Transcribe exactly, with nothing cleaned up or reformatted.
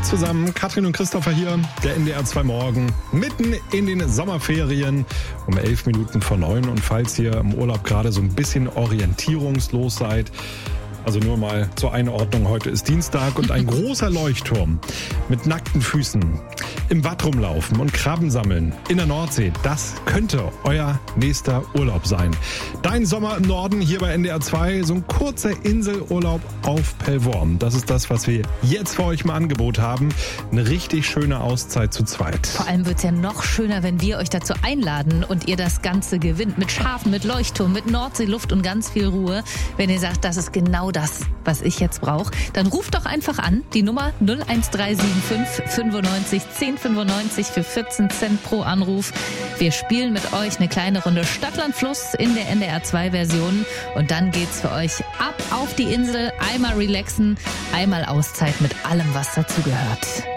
zusammen, Katrin und Christopher hier, der N D R zwei Morgen, mitten in den Sommerferien, um elf Minuten vor neun. Und falls ihr im Urlaub gerade so ein bisschen orientierungslos seid, also nur mal zur Einordnung, heute ist Dienstag und ein großer Leuchtturm mit nackten Füßen im Watt rumlaufen und Krabben sammeln in der Nordsee, das könnte euer nächster Urlaub sein. Dein Sommer im Norden hier bei N D R zwei, so ein kurzer Inselurlaub auf Pellworm. Das ist das, was wir jetzt für euch mal Angebot haben. Eine richtig schöne Auszeit zu zweit. Vor allem wird es ja noch schöner, wenn wir euch dazu einladen und ihr das Ganze gewinnt. Mit Schafen, mit Leuchtturm, mit Nordseeluft und ganz viel Ruhe. Wenn ihr sagt, das ist genau das, was ich jetzt brauche, dann ruft doch einfach an. Die Nummer null eins drei sieben fünf fünfundneunzig zehn fünfundneunzig für vierzehn Cent pro Anruf. Wir spielen mit euch eine kleine Runde Stadtland Fluss in der N D R zwei Version und dann geht's für euch ab auf die Insel, einmal relaxen, einmal Auszeit mit allem, was dazu gehört.